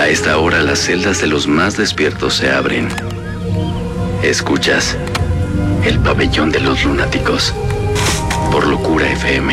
A esta hora las celdas de los más despiertos se abren. Escuchas el pabellón de los lunáticos por Locura FM.